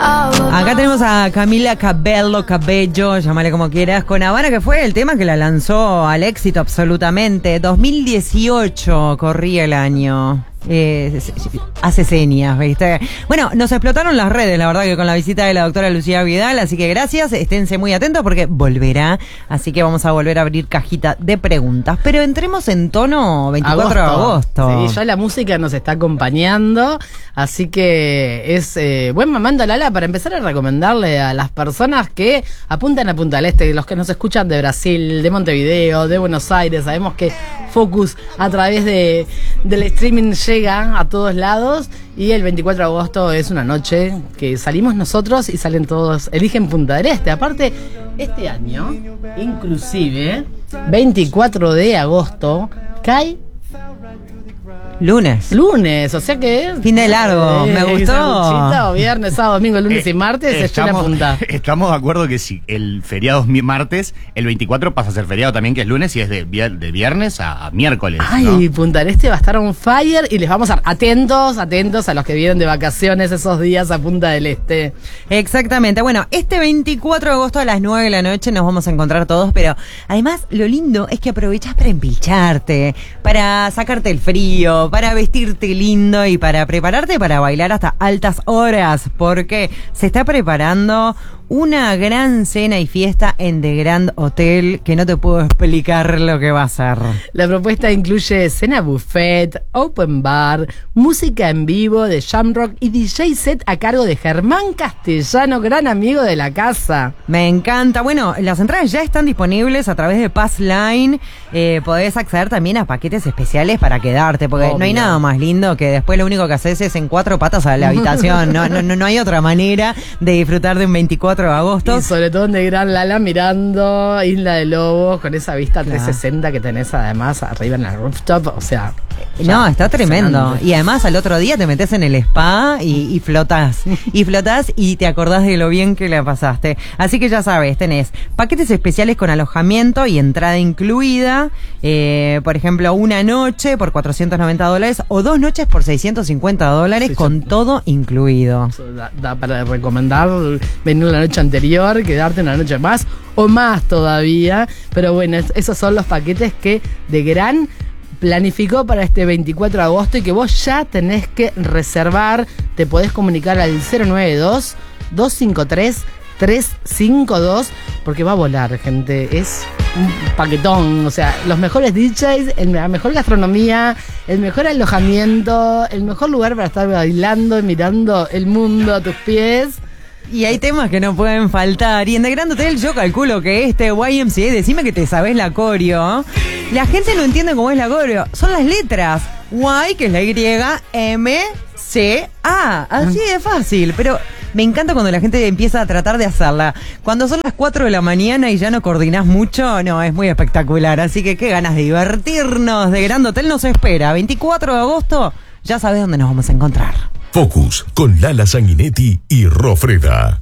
Acá tenemos a Camila Cabello, llámale como quieras, con Habana, que fue el tema que la lanzó al éxito absolutamente. 2018 corría el año. Hace señas, ¿viste? Bueno, nos explotaron las redes, la verdad, que con la visita de la doctora Lucía Vidal, así que gracias, esténse muy atentos porque volverá, así que vamos a volver a abrir cajita de preguntas, pero entremos en tono 24 de agosto. Sí, ya la música nos está acompañando, así que es buen momento, Lala, para empezar a recomendarle a las personas que apuntan a Punta del Este, los que nos escuchan de Brasil, de Montevideo, de Buenos Aires. Sabemos que Focus a través del streaming llega a todos lados, y el 24 de agosto es una noche que salimos nosotros y salen todos, eligen Punta del Este. Aparte, este año, inclusive, 24 de agosto, cae lunes, o sea que fin de largo, me gustó. Viernes, sábado, domingo, lunes y martes se llena punta. Estamos de acuerdo que si el feriado es martes, el 24 pasa a ser feriado también, que es lunes, y es de viernes a miércoles. Ay, ¿no? Punta del Este va a estar on fire, y les vamos a atentos a los que vienen de vacaciones esos días a Punta del Este. Exactamente. Bueno, este 24 de agosto a las 9 de la noche nos vamos a encontrar todos, pero además lo lindo es que aprovechás para empilcharte, para sacarte el frío, para vestirte lindo y para prepararte para bailar hasta altas horas, porque se está preparando una gran cena y fiesta en The Grand Hotel que no te puedo explicar lo que va a ser. La propuesta incluye cena buffet, open bar, música en vivo de Shamrock y DJ set a cargo de Germán Castellano, gran amigo de la casa. Me encanta. Bueno, las entradas ya están disponibles a través de Passline. Podés acceder también a paquetes especiales para quedarte, porque no hay nada más lindo que después lo único que haces es en 4 patas a la habitación. No hay otra manera de disfrutar de un 24 de agosto. Y sobre todo en The Grand, Lala, mirando Isla de Lobos con esa vista 360 que tenés además arriba en el rooftop, o sea... No, está tremendo. Y además al otro día te metes en el spa y flotás. Y flotás y te acordás de lo bien que la pasaste. Así que ya sabes, tenés paquetes especiales con alojamiento y entrada incluida. Por ejemplo, una noche por $490 o 2 noches por $650 sí, con todo incluido. Da para recomendar venir la noche anterior, quedarte una noche más o más todavía. Pero bueno, esos son los paquetes que The Grand planificó para este 24 de agosto y que vos ya tenés que reservar. Te podés comunicar al 092-253-352 porque va a volar, gente. Es un paquetón, o sea, los mejores DJs, la mejor gastronomía, el mejor alojamiento, el mejor lugar para estar bailando y mirando el mundo a tus pies. Y hay temas que no pueden faltar. Y en The Grand Hotel yo calculo que YMCA, decime que te sabés la coreo. La gente no entiende cómo es la coreo. Son las letras. Y, que es la Y, M, C, A. Así de fácil. Pero me encanta cuando la gente empieza a tratar de hacerla. Cuando son las 4 de la mañana y ya no coordinás mucho, no, es muy espectacular. Así que qué ganas de divertirnos. The Grand Hotel nos espera. 24 de agosto, ya sabés dónde nos vamos a encontrar. Focus con Lala Sanguinetti y Rofreda.